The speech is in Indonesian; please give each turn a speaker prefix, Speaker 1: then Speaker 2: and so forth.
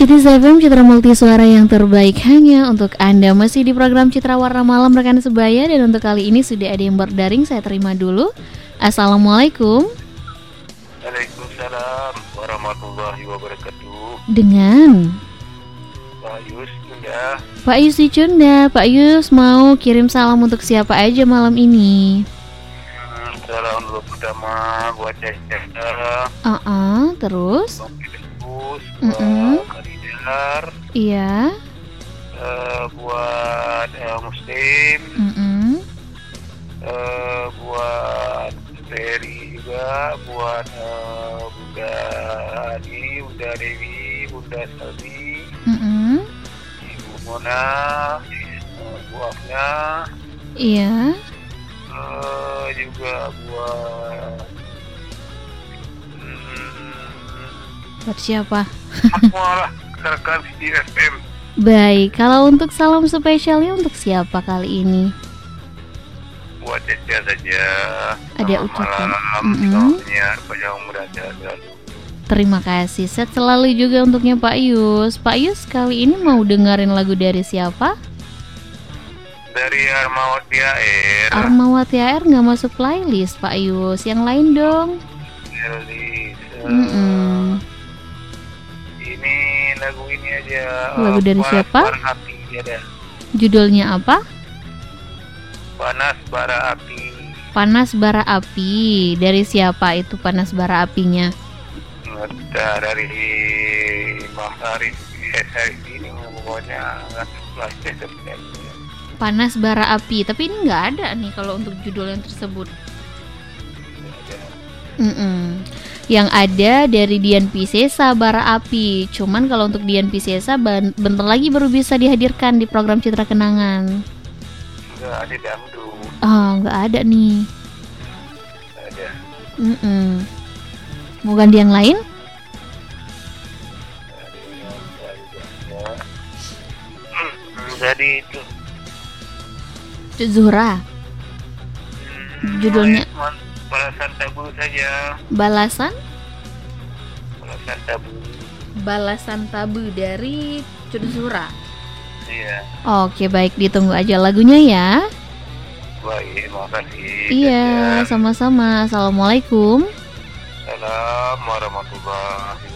Speaker 1: Citra FM, Citra Multisuara yang terbaik hanya untuk Anda. Masih di program Citra Warna Malam rekan sebaya. Dan untuk kali ini sudah ada yang berdaring, saya terima dulu. Assalamualaikum.
Speaker 2: Waalaikumsalam warahmatullahi wabarakatuh.
Speaker 1: Dengan
Speaker 2: Pak Yus Cunda.
Speaker 1: Pak Yus di Cunda. Pak Yus mau kirim salam untuk siapa aja malam ini?
Speaker 2: Salam dulu pertama buat Cece,
Speaker 1: terus
Speaker 2: buat Karidar,
Speaker 1: iya,
Speaker 2: buat Muslim, buat Ferry juga, buat Bunda Ani, Bunda Dewi, Bunda Saldi, Ibu Mona, Bu Afna,
Speaker 1: iya,
Speaker 2: juga
Speaker 1: buat siapa?
Speaker 2: semua lah rekan di FM.
Speaker 1: Baik, kalau untuk salam spesialnya untuk siapa kali ini?
Speaker 2: Buat Cece saja.
Speaker 1: Ada
Speaker 2: Selamat
Speaker 1: ucapan.
Speaker 2: malam, semuanya panjang umur selalu.
Speaker 1: Terima kasih, set selalu juga untuknya Pak Yus. Pak Yus kali ini mau dengerin lagu dari siapa?
Speaker 2: Dari Armawati Air.
Speaker 1: Armawati Air nggak masuk playlist Pak Yus, yang lain dong.
Speaker 2: Elis. Ini lagu ini aja.
Speaker 1: Lagu dari siapa?
Speaker 2: Bara Api ada.
Speaker 1: Judulnya apa?
Speaker 2: Panas Bara Api.
Speaker 1: Panas Bara Api. Dari siapa itu Panas Bara Apinya?
Speaker 2: Dari Mas Arif ini pokoknya nggak plastik sebenarnya.
Speaker 1: Panas Bara Api. Tapi ini nggak ada nih kalau untuk judul yang tersebut. Yang ada dari Dian Piscesa, Bara Api. Cuman kalau untuk Dian Piscesa bentar lagi baru bisa dihadirkan di program Citra Kenangan.
Speaker 2: Nggak ada dangdut.
Speaker 1: Nggak ada nih.
Speaker 2: Nggak ada.
Speaker 1: Mau ganti yang lain?
Speaker 2: Jadi itu
Speaker 1: Cuk Zuhra. Judulnya
Speaker 2: Balasan Tabu saja.
Speaker 1: Balasan?
Speaker 2: Balasan Tabu.
Speaker 1: Balasan Tabu dari Cuk Zuhra.
Speaker 2: Iya.
Speaker 1: Oke, baik, ditunggu aja lagunya ya.
Speaker 2: Baik, makasih.
Speaker 1: Iya, sama-sama. Assalamualaikum.
Speaker 2: Salam warahmatullahi